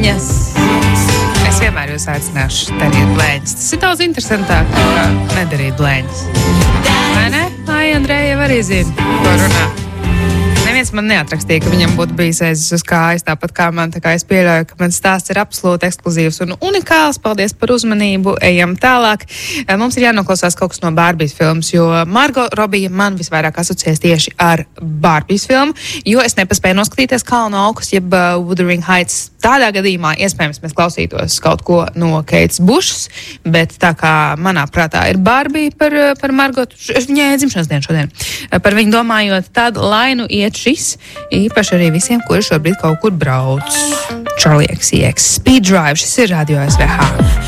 Yes. Es vienmēr jūs aicināšu darīt blēņas. Tas ir daudz interesantāk, kā nedarīt blēņas. Vai ne? Ai, Andreja arī zina, ko runā. Neviens man neatrakstīja, ka viņam būtu bijis aizes uz kājas, tāpat kā man, tā kā es pieļauju, ka mans stāsts ir absolūti ekskluzīvs un unikāls. Paldies par uzmanību, ejam tālāk. Mums ir jānoklausās kaut kas no Barbijas filmas, jo Margot Robbie man visvairāk asociēs tieši ar Barbijas filmu, jo es nepaspēju noskatīties Kalnu augus, jeb Wuthering Heights. Tādā gadījumā iespējams mēs klausītos kaut ko no Keits Bušas, bet tā kā manā prātā ir Barbija par Margot, viņai dzimšanas dienu šodien, par viņu domājot, tad lai nu iet šis, īpaši arī visiem, kuri šobrīd kaut kur brauc. Charlie XCX, Speed Drive, šis ir Radio SVH.